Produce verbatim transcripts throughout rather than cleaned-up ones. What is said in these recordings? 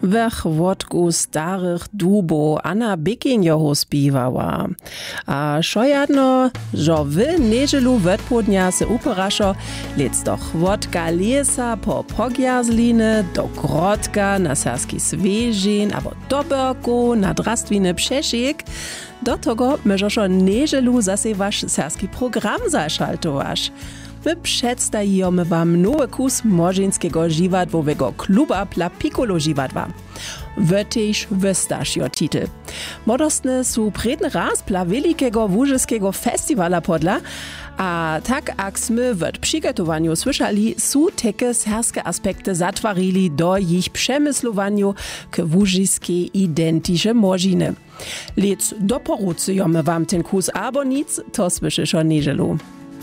Wech wodku starych dubo Anna Bikinjoho spiewała. A šo jadno, że wy niedzielu wetpłodnia se uperašo, lec doch wodka lesa po pogjarzliny, do grodka na serski svežin, abo do berku na drastwiny przesiek. Do tego możesz niedzielu zase wasz serski program zašaltowaš. My przedstajemy wam nowy kus morzyńskiego żiwadłowego kluba dla piccolo żiwadła. Wötež wystasz jo titel. Modostne su predny raz dla wielkiego wóżyskiego festiwala podla, a tak jak sme w przygotowaniu słyszeli, su takie serskie aspekty zatwarili do ich przemysłowaniu k wóżyskiej identische morziny. Lec doporucujemy wam ten kus, abo nic, to słyszysz o niedzielu.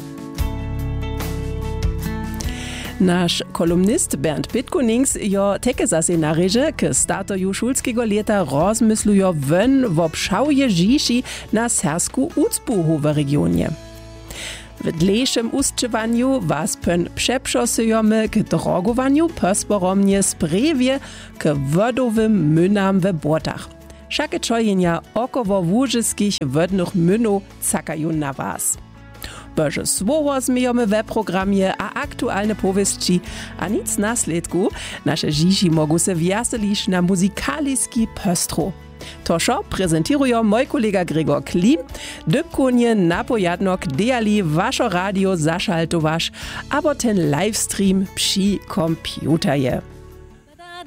Nasz kolumnist Bernd Pitkonings jo teke zase nareže k startoju šulskiego leta rozmyslujo wen w obszałje Žiši na sersku ucpuhu w regionie. W dlejszym ustczywaniu was pön przeprzosujemy k drogowaniu posporomnie sprewie k wodowym mynam w błotach. Wszakie czojenia około wóżyskich wodnych mynów cakają na was. Boże słowo zmiejemy we programie, a aktualne powieści, a nic nasledku, nasze Žiši mogu se wjaselić na muzykaliski pöstro. Toszo prezentują mój kolega Gregor Klim, dybkonie na pojadnok dejali waszo radio zašaltowaš, abo ten livestream przy komputerje.